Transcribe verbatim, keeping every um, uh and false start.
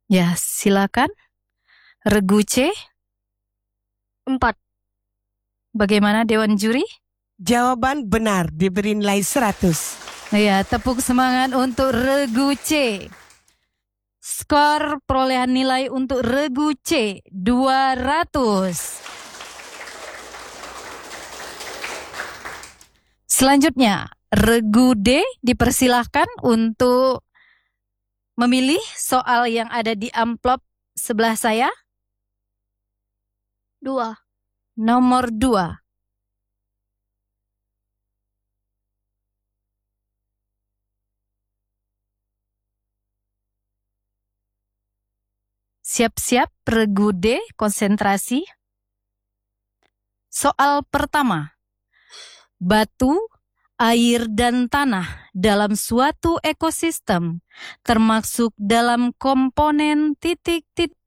Ya, silakan. Regu C. Empat. Bagaimana Dewan Juri? Jawaban benar, diberi nilai seratus. Ya, tepuk semangat untuk Regu C. Skor perolehan nilai untuk Regu C dua ratus. Selanjutnya, Regu D dipersilahkan untuk memilih soal yang ada di amplop sebelah saya. Dua. Nomor dua. Siap-siap, Regu D, konsentrasi. Soal pertama. Batu, air, dan tanah dalam suatu ekosistem termasuk dalam komponen titik-titik